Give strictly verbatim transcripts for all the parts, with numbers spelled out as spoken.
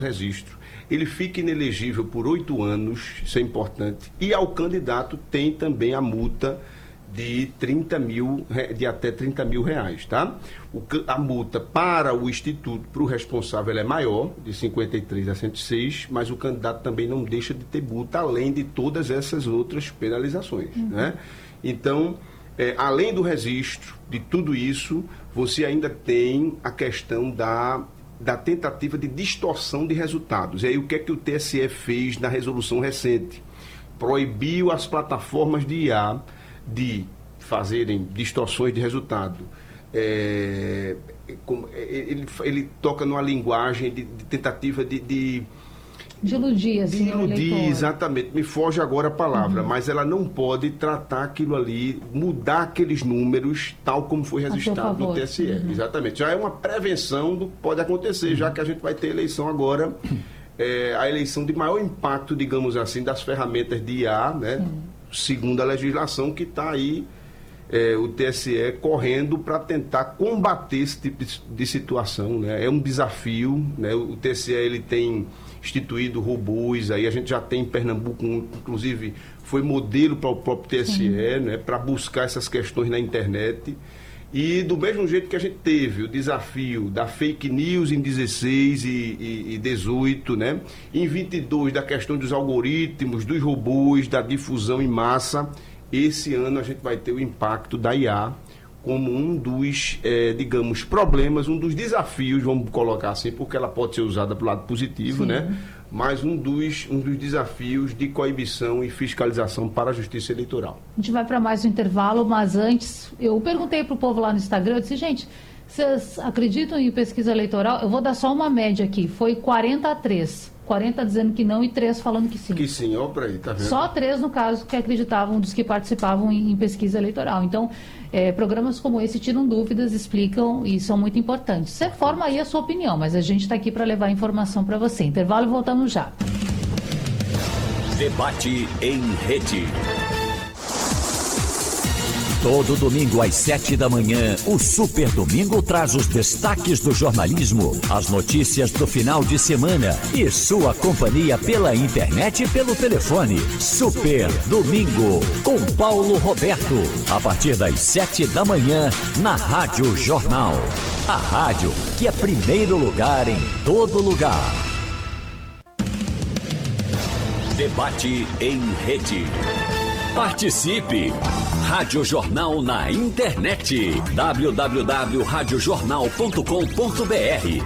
registro, ele fica inelegível por oito anos, isso é importante, e ao candidato tem também a multa de trinta mil, de até trinta mil reais, tá? O, a multa para o instituto, para o responsável, ela é maior, de cinquenta e três a cento e seis, mas o candidato também não deixa de ter multa, além de todas essas outras penalizações, uhum. né? Então, é, além do registro, de tudo isso, você ainda tem a questão da da tentativa de distorção de resultados. E aí o que é que o T S E fez na resolução recente? Proibiu as plataformas de I A de fazerem distorções de resultado. É, ele, ele toca numa linguagem de, de tentativa de... de De iludir, assim, de iludir, exatamente. Me foge agora a palavra, uhum. mas ela não pode tratar aquilo ali, mudar aqueles números, tal como foi registrado no T S E. Uhum. Exatamente. Já é uma prevenção do que pode acontecer, uhum. já que a gente vai ter eleição agora, é, a eleição de maior impacto, digamos assim, das ferramentas de I A, né? Sim. Segundo a legislação que está aí, é, o T S E correndo para tentar combater esse tipo de, de situação, né? É um desafio, né? O T S E ele tem instituído robôs, aí a gente já tem em Pernambuco, inclusive foi modelo para o próprio T S E, né, para buscar essas questões na internet. E do mesmo jeito que a gente teve o desafio da fake news em dezesseis e dezoito, né, em vinte e dois da questão dos algoritmos, dos robôs, da difusão em massa, esse ano a gente vai ter o impacto da I A como um dos, é, digamos, problemas, um dos desafios, vamos colocar assim, porque ela pode ser usada para o lado positivo, sim, né? Mas um dos, um dos desafios de coibição e fiscalização para a Justiça Eleitoral. A gente vai para mais um intervalo, mas antes, eu perguntei para o povo lá no Instagram, eu disse, gente, vocês acreditam em pesquisa eleitoral? Eu vou dar só uma média aqui, foi quarenta a três. quarenta dizendo que não e três falando que sim. Que sim, ó, para aí, tá vendo? Só três, no caso, que acreditavam dos que participavam em, em pesquisa eleitoral. Então, é, programas como esse tiram dúvidas, explicam e são muito importantes. Você forma aí a sua opinião, mas a gente está aqui para levar informação para você. Intervalo e voltamos já. Debate em rede. Todo domingo às sete da manhã, o Super Domingo traz os destaques do jornalismo, as notícias do final de semana e sua companhia pela internet e pelo telefone. Super Domingo, com Paulo Roberto, a partir das sete da manhã, na Rádio Jornal. A rádio que é primeiro lugar em todo lugar. Debate em rede. Participe! Rádio Jornal na internet. w w w ponto rádio jornal ponto com ponto b r.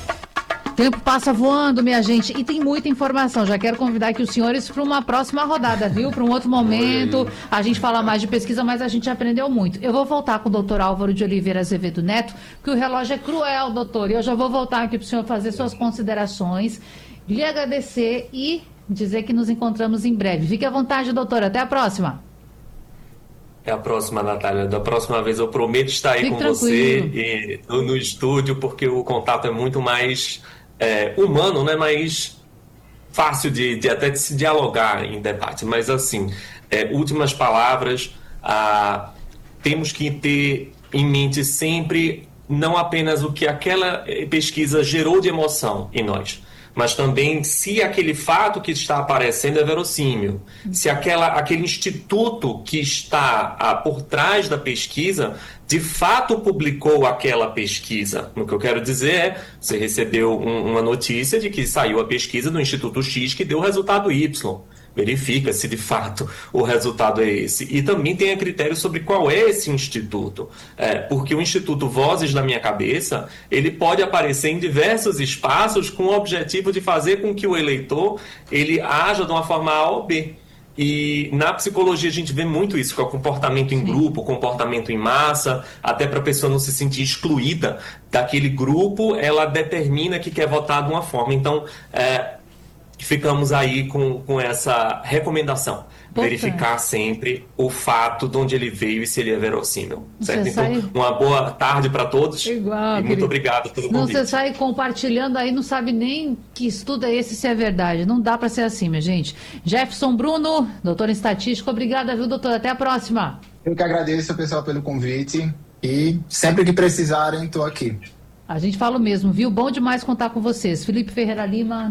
Tempo passa voando, minha gente, e tem muita informação. Já quero convidar aqui os senhores para uma próxima rodada, viu? Para um outro momento. A gente fala mais de pesquisa, mas a gente aprendeu muito. Eu vou voltar com o doutor Álvaro de Oliveira Azevedo Neto, porque o relógio é cruel, doutor. E eu já vou voltar aqui para o senhor fazer suas considerações, lhe agradecer e dizer que nos encontramos em breve. Fique à vontade, doutor. Até a próxima. Até a próxima, Natália. Da próxima vez eu prometo estar aí Fique com tranquilo. Você e, no, no estúdio, porque o contato é muito mais é, humano, né? Mais fácil de, de até de se dialogar em debate. Mas assim, é, últimas palavras, ah, temos que ter em mente sempre não apenas o que aquela pesquisa gerou de emoção em nós, mas também se aquele fato que está aparecendo é verossímil, se aquela, aquele instituto que está ah, por trás da pesquisa de fato publicou aquela pesquisa. O que eu quero dizer é, você recebeu um, uma notícia de que saiu a pesquisa do Instituto X que deu o resultado Y. Verifica se de fato o resultado é esse. E também tem a critério sobre qual é esse instituto. É, porque o Instituto Vozes da Minha Cabeça, ele pode aparecer em diversos espaços com o objetivo de fazer com que o eleitor ele haja de uma forma A ou B. E na psicologia a gente vê muito isso, que é o comportamento em grupo, o comportamento em massa, até para a pessoa não se sentir excluída daquele grupo, ela determina que quer votar de uma forma. Então, é, ficamos aí com, com essa recomendação. Boa verificar tarde. Sempre o fato de onde ele veio e se ele é verossímil. Certo? Então, sai... uma boa tarde para todos. Igual, e muito querido. Obrigado pelo convite. Não, você sai compartilhando aí, não sabe nem que estudo é esse, se é verdade. Não dá para ser assim, minha gente. Jefferson Bruno, doutor em estatística, obrigada, viu, doutor? Até a próxima. Eu que agradeço, pessoal, pelo convite e sempre que precisarem, estou aqui. A gente fala o mesmo, viu? Bom demais contar com vocês. Felipe Ferreira Lima.